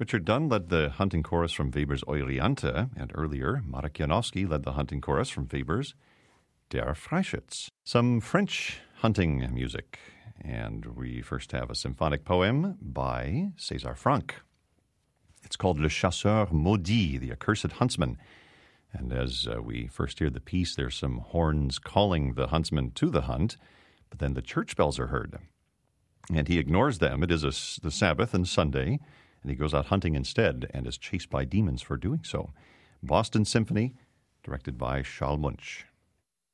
Richard Dunn led the hunting chorus from Weber's Euryanthe, and earlier, Marek Janowski led the hunting chorus from Weber's Der Freischütz. Some French hunting music, and we first have a symphonic poem by César Franck. It's called Le Chasseur Maudit, the Accursed Huntsman. And as we first hear the piece, there's some horns calling the huntsman to the hunt, but then the church bells are heard. And he ignores them. It is the Sabbath and Sunday, and he goes out hunting instead and is chased by demons for doing so. Boston Symphony, directed by Charles Munch.